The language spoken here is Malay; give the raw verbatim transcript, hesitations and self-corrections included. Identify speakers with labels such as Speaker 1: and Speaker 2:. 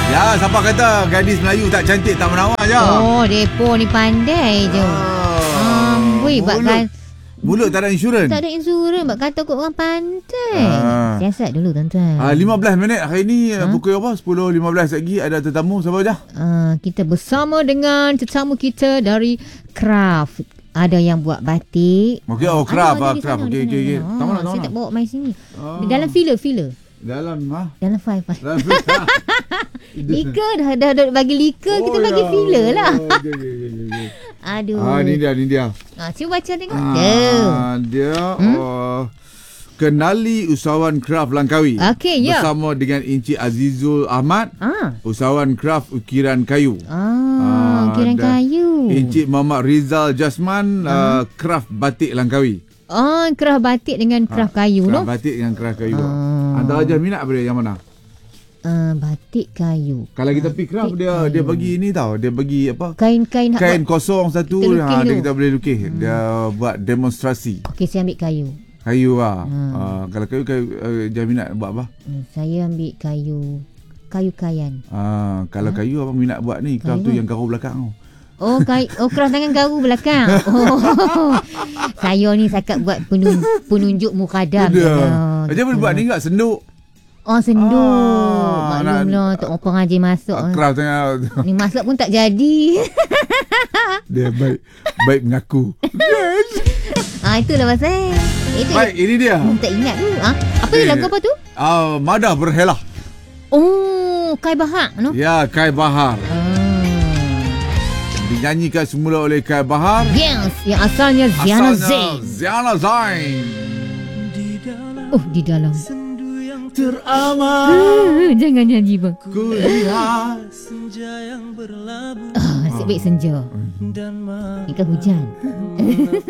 Speaker 1: Ya, siapa kata gadis Melayu tak cantik, tak menawan je.
Speaker 2: Oh, depo ni pandai je. Ah, Amboi,
Speaker 1: mulut,
Speaker 2: bakal
Speaker 1: mulut tak ada insurans.
Speaker 2: tak ada insurans, bak kata kau orang pandai.
Speaker 1: Ah.
Speaker 2: Siasat dulu tuan-tuan.
Speaker 1: Ah, lima belas minit hari ni,
Speaker 2: Ha?
Speaker 1: pukul apa? sepuluh lima belas lagi ada tetamu. Siapa dah?
Speaker 2: Ah, kita bersama dengan tetamu kita dari Craft. Ada yang buat batik.
Speaker 1: Okey, oh,
Speaker 2: Ada,
Speaker 1: craft,
Speaker 2: ada
Speaker 1: ah,
Speaker 2: di
Speaker 1: craft.
Speaker 2: sana,
Speaker 1: Okey,
Speaker 2: di
Speaker 1: okey, okey.
Speaker 2: sana.
Speaker 1: Tak mana,
Speaker 2: Ah,
Speaker 1: tak
Speaker 2: Saya
Speaker 1: mana.
Speaker 2: tak bawa mai sini.
Speaker 1: Ah.
Speaker 2: Dalam filler, filler.
Speaker 1: Dalam ha?
Speaker 2: Dalam file, file.
Speaker 1: Dalam
Speaker 2: Lika dah, dah, dah bagi lika, kita bagi filler lah.
Speaker 1: Oh, okey, okey, okey, okey.
Speaker 2: Aduh.
Speaker 1: Ah, ni dia, ni dia.
Speaker 2: Ah, cuba baca tengok. Tuh.
Speaker 1: Ah, dia
Speaker 2: Hmm?
Speaker 1: oh, kenali usahawan Craft Langkawi.
Speaker 2: Okey, ya.
Speaker 1: Bersama dengan Encik Azizul Ahmad,
Speaker 2: Ah.
Speaker 1: usahawan Craft ukiran kayu.
Speaker 2: Ah, ukiran
Speaker 1: dan
Speaker 2: kayu.
Speaker 1: Encik Muhammad Rizal Jasman, uh, Craft batik Langkawi.
Speaker 2: Oh, kerah batik dengan kerah kayu,
Speaker 1: Craft
Speaker 2: no?
Speaker 1: batik dengan craft kayu.
Speaker 2: Ah.
Speaker 1: Anda aja minat apa dia yang mana?
Speaker 2: Ah, batik kayu.
Speaker 1: Kalau kita pergi craft, dia
Speaker 2: kayu.
Speaker 1: dia bagi ni tau, dia bagi apa?
Speaker 2: Kain-kain hak
Speaker 1: Kain
Speaker 2: buat.
Speaker 1: kosong satu,
Speaker 2: Kita lukis
Speaker 1: ha, dia
Speaker 2: tu.
Speaker 1: kita boleh lukis. Dia buat demonstrasi.
Speaker 2: Okey, saya ambil kayu.
Speaker 1: Kayu lah.
Speaker 2: Hmm.
Speaker 1: Ah, kalau kayu, kayu uh, jangan minat buat apa?
Speaker 2: Hmm, saya ambil kayu. Kayu kayan.
Speaker 1: Ah, kalau kayu apa minat buat ni? Craft
Speaker 2: Kayu
Speaker 1: tu
Speaker 2: apa?
Speaker 1: yang garu belakang tu.
Speaker 2: Oh, kayu, oh kerah tangan garu belakang. Oh. Saya ni sakat buat penun, penunjuk mukadam.
Speaker 1: Dia.
Speaker 2: Oh,
Speaker 1: Dia boleh buat ni enggak senduk.
Speaker 2: Oh, senduk.
Speaker 1: Ah,
Speaker 2: Maklumlah, tak mau pengaji masuk.
Speaker 1: Ah, craft tengah
Speaker 2: Ni masuk pun tak jadi.
Speaker 1: dia baik baik mengaku.
Speaker 2: Ah, itulah pasal. Itu
Speaker 1: Baik, ini dia.
Speaker 2: Hmm, tak ingat tu. Ah, apa
Speaker 1: Eh.
Speaker 2: ni lagu apa tu?
Speaker 1: Ah, Madah Berhelah.
Speaker 2: Oh, Kai Bahar, no?
Speaker 1: Ya, Kai Bahar.
Speaker 2: Ah.
Speaker 1: Dinyanyikan semula oleh Kai Bahar.
Speaker 2: Yes, yang asalnya Ziana
Speaker 1: Asalnya
Speaker 2: Zain.
Speaker 1: Ziana Zain.
Speaker 2: Oh, di dalam.
Speaker 1: Teramat
Speaker 2: Uh, jangan nyanyi bang.
Speaker 1: ku lihat.
Speaker 3: Senja yang berlabuh
Speaker 2: Ah, nasib baik senja.
Speaker 3: dan
Speaker 2: Ni kan hujan.